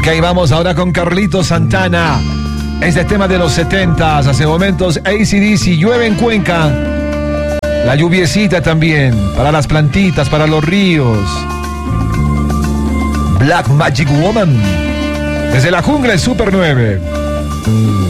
Ok, vamos ahora con Carlitos Santana. Este tema de los 70s, hace momentos AC/DC, llueve en Cuenca. La lluviecita también, para las plantitas, para los ríos. Black Magic Woman. Desde la jungla, el Super 9.